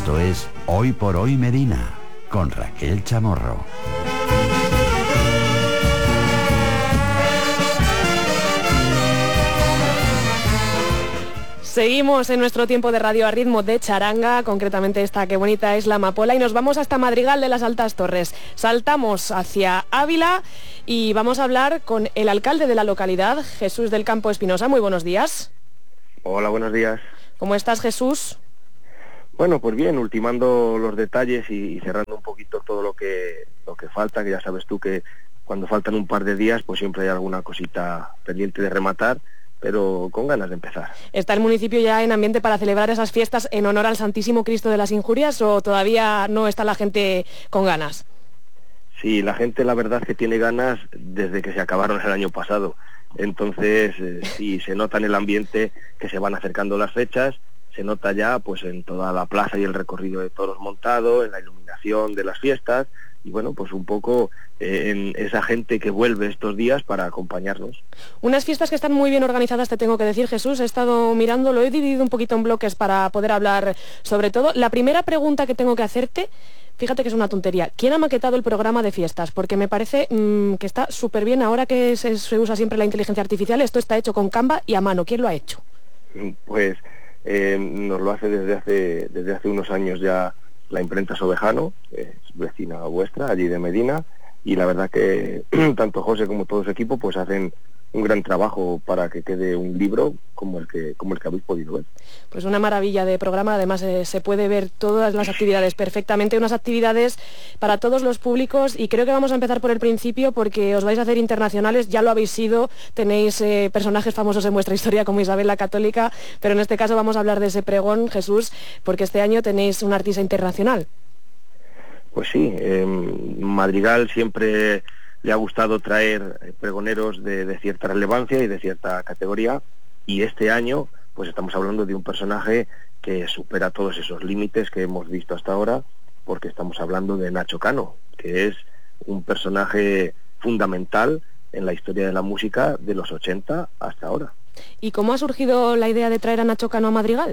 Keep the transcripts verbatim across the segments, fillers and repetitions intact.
Esto es Hoy por Hoy Medina, con Raquel Chamorro. Seguimos en nuestro tiempo de radio a ritmo de charanga, concretamente esta que bonita es la amapola, y nos vamos hasta Madrigal de las Altas Torres. Saltamos hacia Ávila y vamos a hablar con el alcalde de la localidad, Jesús del Campo Espinosa. Muy buenos días. Hola, buenos días. ¿Cómo estás, Jesús? Bueno, pues bien, ultimando los detalles y, y cerrando un poquito todo lo que lo que falta, que ya sabes tú que cuando faltan un par de días, pues siempre hay alguna cosita pendiente de rematar, pero con ganas de empezar. ¿Está el municipio ya en ambiente para celebrar esas fiestas en honor al Santísimo Cristo de las Injurias o todavía no está la gente con ganas? Sí, la gente la verdad que tiene ganas desde que se acabaron el año pasado. Entonces, eh, sí, se nota en el ambiente que se van acercando las fechas, se nota ya pues en toda la plaza y el recorrido de toros montado, en la iluminación de las fiestas, y bueno, pues un poco eh, en esa gente que vuelve estos días para acompañarnos. Unas fiestas que están muy bien organizadas, te tengo que decir, Jesús. He estado mirando, lo he dividido un poquito en bloques para poder hablar sobre todo. La primera pregunta que tengo que hacerte, fíjate que es una tontería, ¿quién ha maquetado el programa de fiestas? Porque me parece mmm, que está súper bien, ahora que se, se usa siempre la inteligencia artificial, esto está hecho con Canva y a mano. ¿Quién lo ha hecho? Pues eh, nos lo hace desde hace, desde hace unos años ya la imprenta Sobejano, es vecina vuestra, allí de Medina, y la verdad que tanto José como todo su equipo pues hacen un gran trabajo para que quede un libro como el que como el que habéis podido ver. Pues una maravilla de programa, además eh, se puede ver todas las actividades perfectamente, unas actividades para todos los públicos, y creo que vamos a empezar por el principio porque os vais a hacer internacionales, ya lo habéis sido, tenéis eh, personajes famosos en vuestra historia como Isabel la Católica, pero en este caso vamos a hablar de ese pregón, Jesús, porque este año tenéis un artista internacional. Pues sí, eh, Madrigal siempre le ha gustado traer pregoneros de, de cierta relevancia y de cierta categoría, y este año pues estamos hablando de un personaje que supera todos esos límites que hemos visto hasta ahora, porque estamos hablando de Nacho Cano, que es un personaje fundamental en la historia de la música de los ochenta hasta ahora. ¿Y cómo ha surgido la idea de traer a Nacho Cano a Madrigal?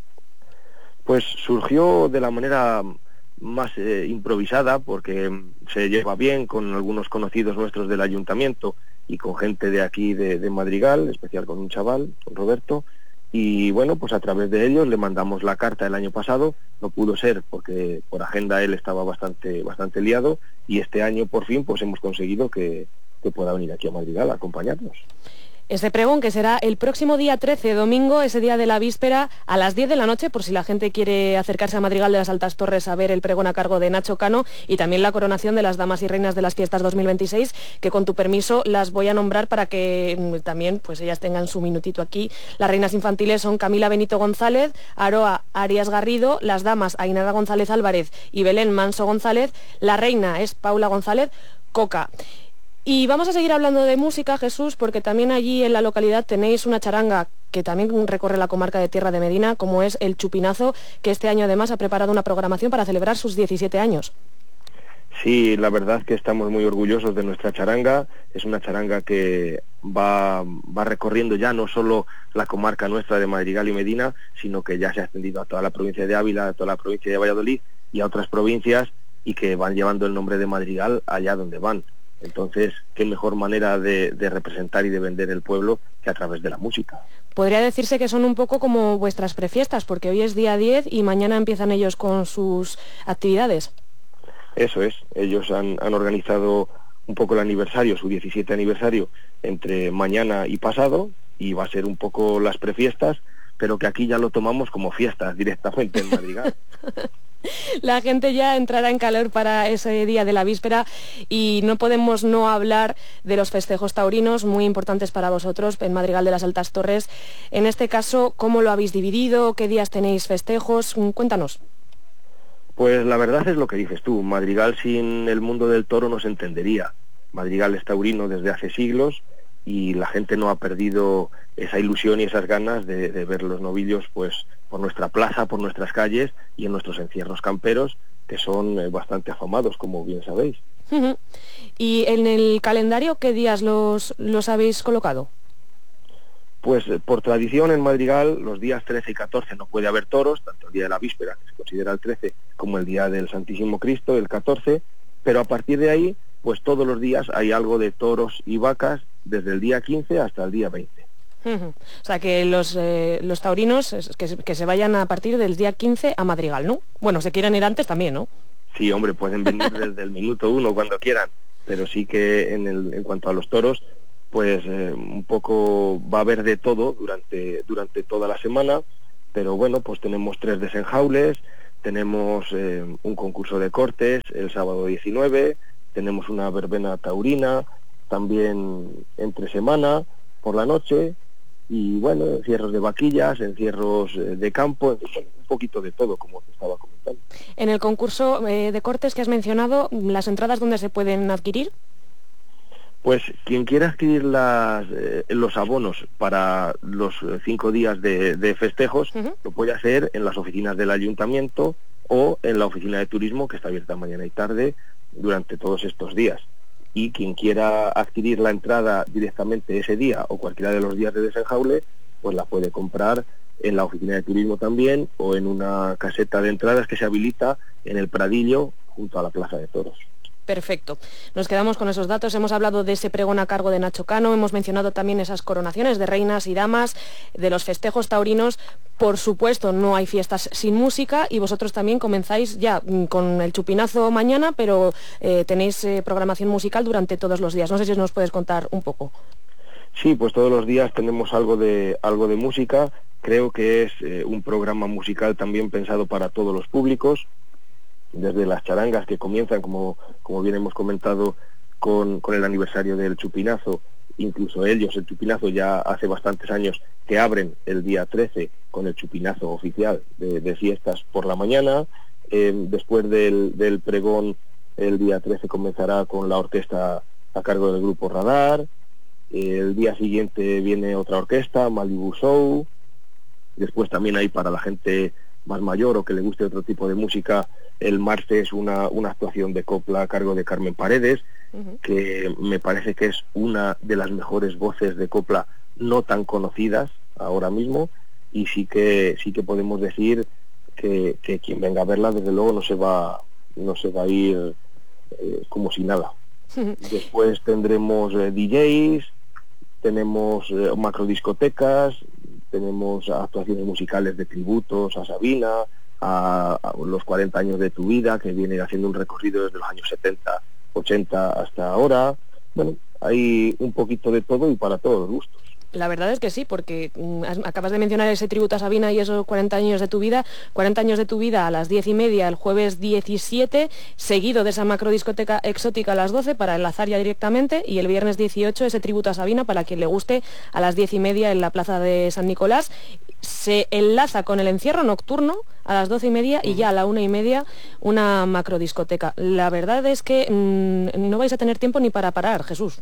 Pues surgió de la manera más eh, improvisada, porque se lleva bien con algunos conocidos nuestros del ayuntamiento y con gente de aquí de, de Madrigal, en especial con un chaval, con Roberto, y bueno, pues a través de ellos le mandamos la carta el año pasado, no pudo ser porque por agenda él estaba bastante bastante liado, y este año por fin pues hemos conseguido que, que pueda venir aquí a Madrigal a acompañarnos. Ese pregón que será el próximo día trece, domingo, ese día de la víspera, a las diez de la noche, por si la gente quiere acercarse a Madrigal de las Altas Torres a ver el pregón a cargo de Nacho Cano, y también la coronación de las damas y reinas de las fiestas dos mil veintiséis, que con tu permiso las voy a nombrar para que también pues ellas tengan su minutito aquí. Las reinas infantiles son Camila Benito González, Aroa Arias Garrido, las damas Ainara González Álvarez y Belén Manso González, la reina es Paula González Coca. Y vamos a seguir hablando de música, Jesús, porque también allí en la localidad tenéis una charanga que también recorre la comarca de Tierra de Medina, como es el Chupinazo, que este año además ha preparado una programación para celebrar sus diecisiete años. Sí, la verdad que estamos muy orgullosos de nuestra charanga. Es una charanga que va, va recorriendo ya no solo la comarca nuestra de Madrigal y Medina, sino que ya se ha extendido a toda la provincia de Ávila, a toda la provincia de Valladolid y a otras provincias, y que van llevando el nombre de Madrigal allá donde van. Entonces, qué mejor manera de, de representar y de vender el pueblo que a través de la música. Podría decirse que son un poco como vuestras prefiestas, porque hoy es día diez y mañana empiezan ellos con sus actividades. Eso es, ellos han, han organizado un poco el aniversario, su diecisiete aniversario, entre mañana y pasado, y va a ser un poco las prefiestas, pero que aquí ya lo tomamos como fiestas directamente en Madrigal. La gente ya entrará en calor para ese día de la víspera, y no podemos no hablar de los festejos taurinos, muy importantes para vosotros en Madrigal de las Altas Torres. En este caso, ¿cómo lo habéis dividido? ¿Qué días tenéis festejos? Cuéntanos. Pues la verdad es lo que dices tú, Madrigal sin el mundo del toro no se entendería. Madrigal es taurino desde hace siglos, y la gente no ha perdido esa ilusión y esas ganas de, de ver los novillos pues por nuestra plaza, por nuestras calles y en nuestros encierros camperos, que son eh, bastante afamados, como bien sabéis. Uh-huh. ¿Y en el calendario qué días los, los habéis colocado? Pues por tradición en Madrigal los días trece y catorce no puede haber toros, tanto el día de la víspera, que se considera el trece, como el día del Santísimo Cristo, el catorce, pero a partir de ahí, pues todos los días hay algo de toros y vacas desde el día quince hasta el día veinte. Uh-huh. O sea que los, eh, los taurinos que, que se vayan a partir del día quince a Madrigal, ¿no? Bueno, se quieren ir antes también, ¿no? Sí, hombre, pueden venir desde el minuto uno cuando quieran, pero sí que en, el, en cuanto a los toros, pues eh, un poco va a haber de todo durante, durante toda la semana, pero bueno, pues tenemos tres desenjaules, tenemos eh, un concurso de cortes el sábado diecinueve, tenemos una verbena taurina, también entre semana, por la noche, y bueno, encierros de vaquillas, encierros eh, de campo, un poquito de todo, como te estaba comentando. En el concurso eh, de cortes que has mencionado, ¿las entradas dónde se pueden adquirir? Pues quien quiera adquirir las, eh, los abonos para los cinco días de, de festejos, uh-huh. lo puede hacer en las oficinas del ayuntamiento o en la oficina de turismo, que está abierta mañana y tarde durante todos estos días. Y quien quiera adquirir la entrada directamente ese día o cualquiera de los días de desenjaule, pues la puede comprar en la oficina de turismo también o en una caseta de entradas que se habilita en el Pradillo junto a la Plaza de Toros. Perfecto. Nos quedamos con esos datos. Hemos hablado de ese pregón a cargo de Nacho Cano, hemos mencionado también esas coronaciones de reinas y damas, de los festejos taurinos. Por supuesto, no hay fiestas sin música y vosotros también comenzáis ya con el chupinazo mañana, pero eh, tenéis eh, programación musical durante todos los días. No sé si nos puedes contar un poco. Sí, pues todos los días tenemos algo de, algo de música. Creo que es eh, un programa musical también pensado para todos los públicos, desde las charangas que comienzan, como, como bien hemos comentado, con, con el aniversario del chupinazo, incluso ellos, el chupinazo ya hace bastantes años que abren el día trece con el chupinazo oficial de, de fiestas por la mañana, eh, después del, del pregón el día trece comenzará con la orquesta a cargo del grupo Radar, eh, el día siguiente viene otra orquesta, Malibu Show, después también hay para la gente más mayor o que le guste otro tipo de música, el martes una, una actuación de copla a cargo de Carmen Paredes, uh-huh. que me parece que es una de las mejores voces de copla no tan conocidas ahora mismo, y sí que sí que podemos decir que, que quien venga a verla desde luego no se va no se va a ir eh, como si nada. Uh-huh. Después tendremos eh, D Js, tenemos eh, macrodiscotecas, tenemos actuaciones musicales de tributos a Sabina, a, a los cuarenta años de tu vida, que viene haciendo un recorrido desde los años setenta, ochenta hasta ahora. Bueno, hay un poquito de todo y para todos los gustos. La verdad es que sí, porque um, acabas de mencionar ese tributo a Sabina y esos cuarenta años de tu vida, cuarenta años de tu vida a las diez y media el jueves diecisiete, seguido de esa macrodiscoteca exótica a las doce para enlazar ya directamente, y el viernes dieciocho ese tributo a Sabina para quien le guste a las diez y media en la plaza de San Nicolás. Se enlaza con el encierro nocturno a las doce y media y ya a la una y media una macrodiscoteca. La verdad es que mmm, no vais a tener tiempo ni para parar, Jesús.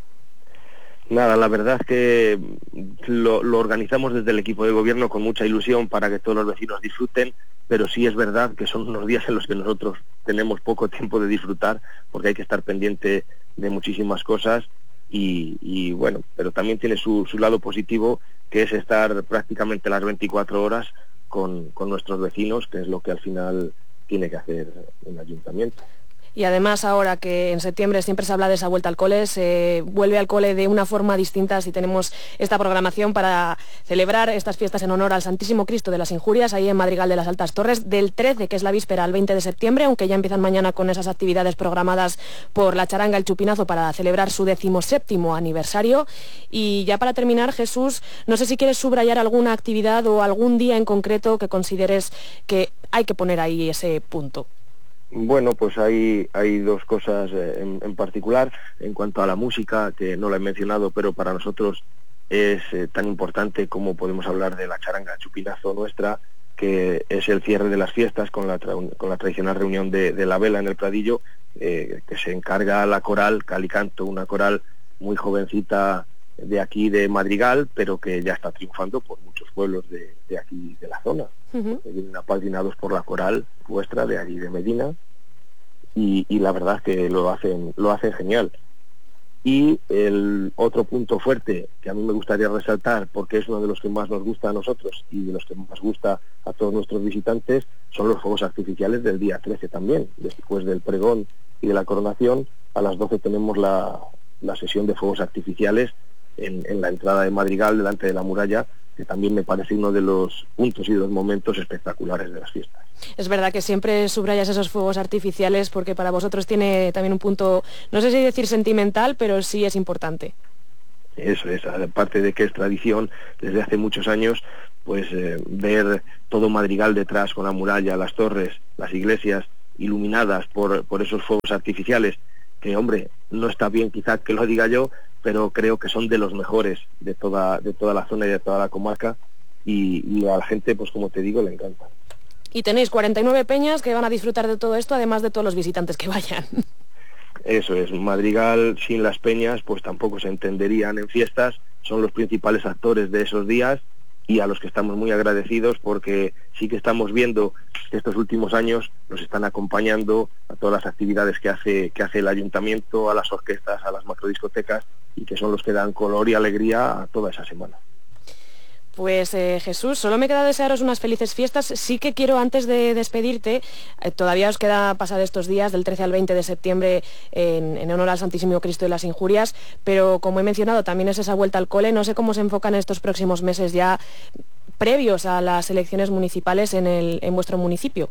Nada, la verdad es que lo, lo organizamos desde el equipo de gobierno con mucha ilusión para que todos los vecinos disfruten, pero sí es verdad que son unos días en los que nosotros tenemos poco tiempo de disfrutar porque hay que estar pendiente de muchísimas cosas y, y bueno, pero también tiene su, su lado positivo, que es estar prácticamente las veinticuatro horas con, con nuestros vecinos, que es lo que al final tiene que hacer un ayuntamiento. Y además ahora que en septiembre siempre se habla de esa vuelta al cole, se vuelve al cole de una forma distinta si tenemos esta programación para celebrar estas fiestas en honor al Santísimo Cristo de las Injurias, ahí en Madrigal de las Altas Torres, del trece, que es la víspera, al veinte de septiembre, aunque ya empiezan mañana con esas actividades programadas por la charanga El Chupinazo para celebrar su decimoséptimo aniversario. Y ya para terminar, Jesús, no sé si quieres subrayar alguna actividad o algún día en concreto que consideres que hay que poner ahí ese punto. Bueno, pues hay, hay dos cosas eh, en, en particular. En cuanto a la música, que no la he mencionado, pero para nosotros es eh, tan importante como podemos hablar de la charanga Chupinazo nuestra, que es el cierre de las fiestas con la, tra con la tradicional reunión de, de la vela en el Pradillo, eh, que se encarga la coral Calicanto, una coral muy jovencita de aquí de Madrigal, pero que ya está triunfando por muchos pueblos de, de aquí de la zona. Uh-huh. Que vienen apadrinados por la coral vuestra de allí de Medina y, y la verdad es que lo hacen lo hacen genial. Y el otro punto fuerte que a mí me gustaría resaltar, porque es uno de los que más nos gusta a nosotros y de los que más gusta a todos nuestros visitantes, son los fuegos artificiales del día trece también. Después del pregón y de la coronación, a las doce tenemos la, la sesión de fuegos artificiales en, en la entrada de Madrigal, delante de la muralla, que también me parece uno de los puntos y de los momentos espectaculares de las fiestas. Es verdad que siempre subrayas esos fuegos artificiales porque para vosotros tiene también un punto, no sé si decir sentimental, pero sí es importante. Eso es, aparte de que es tradición desde hace muchos años, pues eh, ver todo Madrigal detrás con la muralla, las torres, las iglesias iluminadas por, por esos fuegos artificiales, que hombre, no está bien quizá que lo diga yo, pero creo que son de los mejores de toda, de toda la zona y de toda la comarca, y, y a la gente, pues como te digo, le encanta. Y tenéis cuarenta y nueve peñas que van a disfrutar de todo esto, además de todos los visitantes que vayan. Eso es, Madrigal sin las peñas pues tampoco se entenderían en fiestas, son los principales actores de esos días y a los que estamos muy agradecidos porque sí que estamos viendo que estos últimos años nos están acompañando a todas las actividades que hace, que hace el ayuntamiento, a las orquestas, a las macrodiscotecas y que son los que dan color y alegría a toda esa semana. Pues eh, Jesús, solo me queda desearos unas felices fiestas. Sí que quiero, antes de despedirte, eh, todavía os queda pasar estos días, del trece al veinte de septiembre, en, en honor al Santísimo Cristo de las Injurias, pero como he mencionado, también es esa vuelta al cole. No sé cómo se enfocan estos próximos meses ya previos a las elecciones municipales en, el, en vuestro municipio.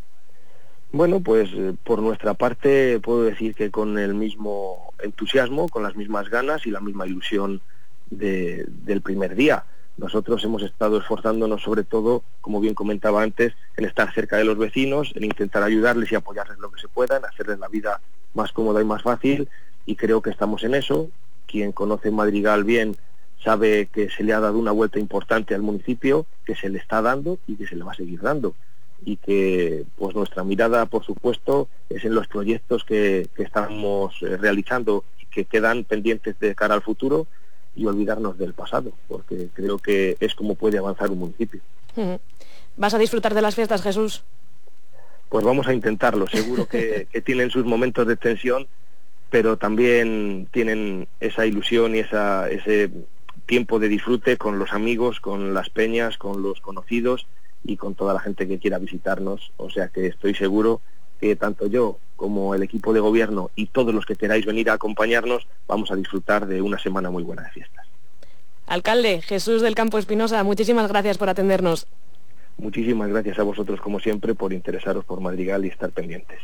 Bueno, pues eh, por nuestra parte puedo decir que con el mismo entusiasmo, con las mismas ganas y la misma ilusión de, del primer día. Nosotros hemos estado esforzándonos sobre todo, como bien comentaba antes, en estar cerca de los vecinos, en intentar ayudarles y apoyarles lo que se pueda, en hacerles la vida más cómoda y más fácil, y creo que estamos en eso. Quien conoce Madrigal bien sabe que se le ha dado una vuelta importante al municipio, que se le está dando y que se le va a seguir dando, y que pues nuestra mirada, por supuesto, es en los proyectos que, que estamos eh, realizando y que quedan pendientes de cara al futuro, y olvidarnos del pasado, porque creo que es como puede avanzar un municipio. ¿Vas a disfrutar de las fiestas, Jesús? Pues vamos a intentarlo, seguro que, que tienen sus momentos de tensión, pero también tienen esa ilusión y esa, ese tiempo de disfrute con los amigos, con las peñas, con los conocidos y con toda la gente que quiera visitarnos, o sea que estoy seguro que tanto yo como el equipo de gobierno y todos los que queráis venir a acompañarnos vamos a disfrutar de una semana muy buena de fiestas. Alcalde Jesús del Campo Espinosa, muchísimas gracias por atendernos. Muchísimas gracias a vosotros, como siempre, por interesaros por Madrigal y estar pendientes.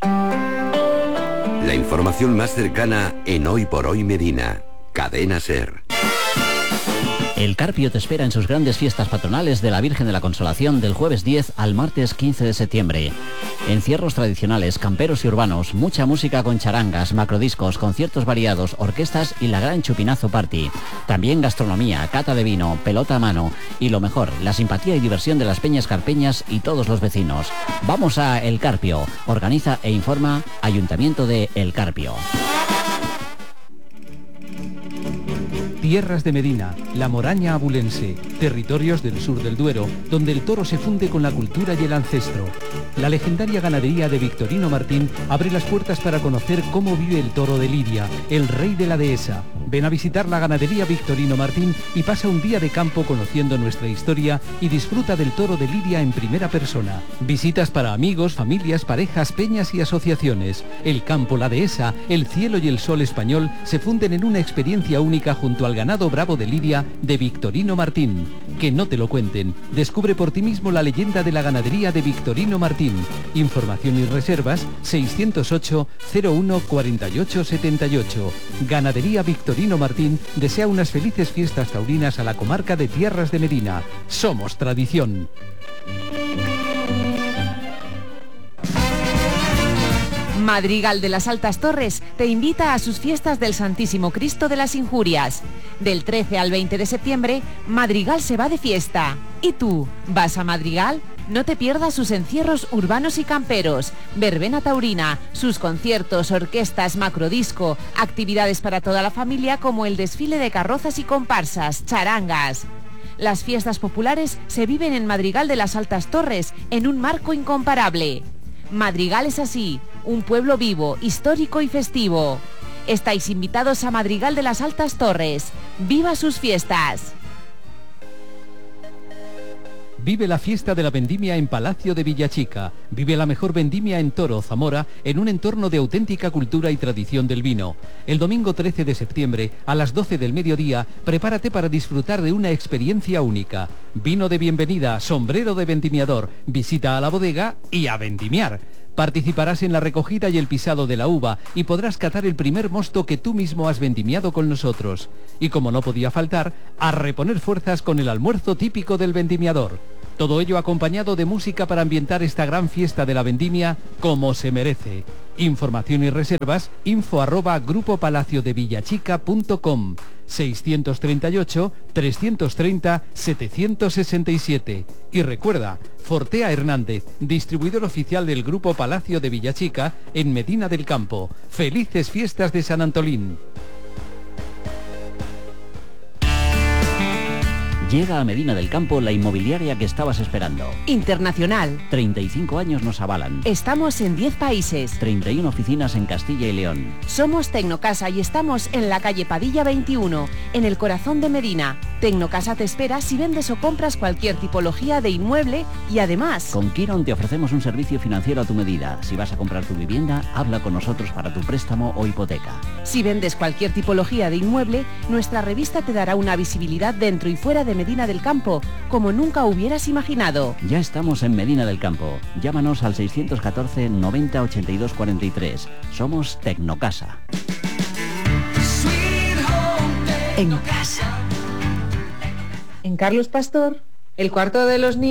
La información más cercana en Hoy por Hoy Medina. Cadena SER. El Carpio te espera en sus grandes fiestas patronales de la Virgen de la Consolación del jueves diez al martes quince de septiembre. Encierros tradicionales, camperos y urbanos, mucha música con charangas, macrodiscos, conciertos variados, orquestas y la gran Chupinazo Party. También gastronomía, cata de vino, pelota a mano y lo mejor, la simpatía y diversión de las peñas carpeñas y todos los vecinos. Vamos a El Carpio. Organiza e informa Ayuntamiento de El Carpio. Tierras de Medina, la Moraña abulense, territorios del sur del Duero, donde el toro se funde con la cultura y el ancestro. La legendaria ganadería de Victorino Martín abre las puertas para conocer cómo vive el toro de Lidia, el rey de la dehesa. Ven a visitar la ganadería Victorino Martín y pasa un día de campo conociendo nuestra historia y disfruta del toro de Lidia en primera persona. Visitas para amigos, familias, parejas, peñas y asociaciones. El campo, la dehesa, el cielo y el sol español se funden en una experiencia única junto al ganado bravo de Lidia de Victorino Martín. Que no te lo cuenten. Descubre por ti mismo la leyenda de la ganadería de Victorino Martín. Información y reservas seiscientos ocho, cero uno, cuarenta y ocho, setenta y ocho. Ganadería Victorino Martín desea unas felices fiestas taurinas a la comarca de Tierras de Medina. Somos tradición. Madrigal de las Altas Torres te invita a sus fiestas del Santísimo Cristo de las Injurias. Del trece al veinte de septiembre, Madrigal se va de fiesta. ¿Y tú, vas a Madrigal? No te pierdas sus encierros urbanos y camperos, verbena taurina, sus conciertos, orquestas, macrodisco, actividades para toda la familia como el desfile de carrozas y comparsas, charangas. Las fiestas populares se viven en Madrigal de las Altas Torres en un marco incomparable. Madrigal es así, un pueblo vivo, histórico y festivo. Estáis invitados a Madrigal de las Altas Torres. ¡Viva sus fiestas! Vive la fiesta de la vendimia en Palacio de Villachica. Vive la mejor vendimia en Toro, Zamora, en un entorno de auténtica cultura y tradición del vino. El domingo trece de septiembre, a las doce del mediodía, prepárate para disfrutar de una experiencia única. Vino de bienvenida, sombrero de vendimiador, visita a la bodega y a vendimiar. Participarás en la recogida y el pisado de la uva y podrás catar el primer mosto que tú mismo has vendimiado con nosotros. Y como no podía faltar, a reponer fuerzas con el almuerzo típico del vendimiador. Todo ello acompañado de música para ambientar esta gran fiesta de la vendimia como se merece. Información y reservas, info arroba grupo palacio de villachica punto com, seiscientos treinta y ocho, trescientos treinta, setecientos sesenta y siete. Y recuerda, Fortea Hernández, distribuidor oficial del Grupo Palacio de Villachica en Medina del Campo. ¡Felices fiestas de San Antolín! Llega a Medina del Campo la inmobiliaria que estabas esperando. Internacional. treinta y cinco años nos avalan. Estamos en diez países. treinta y una oficinas en Castilla y León. Somos Tecnocasa y estamos en la calle Padilla veintiuno, en el corazón de Medina. Tecnocasa te espera si vendes o compras cualquier tipología de inmueble y además... Con Quiron te ofrecemos un servicio financiero a tu medida. Si vas a comprar tu vivienda, habla con nosotros para tu préstamo o hipoteca. Si vendes cualquier tipología de inmueble, nuestra revista te dará una visibilidad dentro y fuera de Medina del Campo, como nunca hubieras imaginado. Ya estamos en Medina del Campo. Llámanos al seiscientos catorce noventa ochenta y dos cuarenta y tres. Somos Tecnocasa. En casa. En Carlos Pastor, el cuarto de los niños.